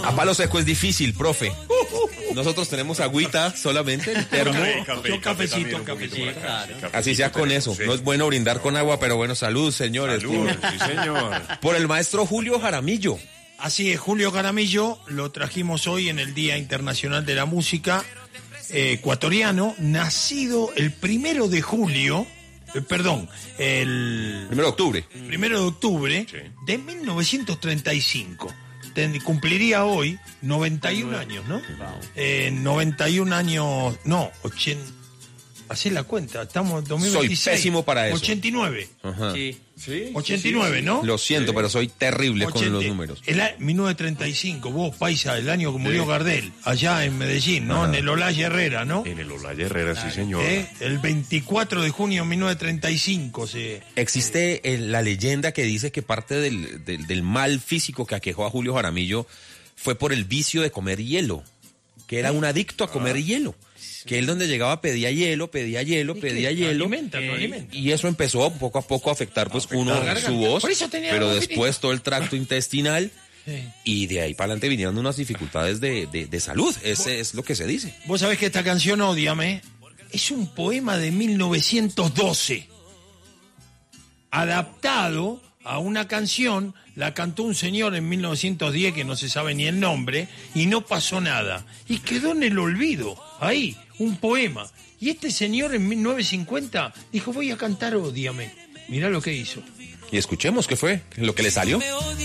A palo seco es difícil, profe. Nosotros tenemos agüita solamente, el termo. Cafecito. Así sea con eso. No es bueno brindar con agua, pero bueno, salud, señores. Salud, sí, señor. Por el maestro Julio Jaramillo. Así es, Julio Jaramillo, lo trajimos hoy en el Día Internacional de la Música, ecuatoriano, nacido el 1 de julio, el 1 de octubre. 1 de octubre de 1935. Cumpliría hoy 91 años, ¿no? 91 años, no, 80. Hacé la cuenta, estamos en 2026. Soy pésimo para eso. 89. Ajá. Sí, 89, ¿no? Lo siento, pero soy terrible con los números. 1935, vos, paisa, el año que murió Gardel, allá en Medellín, ¿no? En el Olaya Herrera, ¿no? En el Olaya Herrera, sí, señor. El 24 de junio de 1935 Existe la leyenda que dice que parte del mal físico que aquejó a Julio Jaramillo fue por el vicio de comer hielo, que era un adicto a comer hielo. Que él donde llegaba pedía hielo. Alimenta. Y eso empezó poco a poco a afectar pues su voz, pero después todo el tracto intestinal y de ahí para adelante vinieron unas dificultades de salud. Ese es lo que se dice. Vos sabés que esta canción, Ódiame, es un poema de 1912 adaptado a una canción. La cantó un señor en 1910 que no se sabe ni el nombre y no pasó nada y quedó en el olvido. Ahí, un poema. Y este señor en 1950 dijo, voy a cantar Ódiame. Mirá lo que hizo. Y escuchemos qué fue, lo que le salió.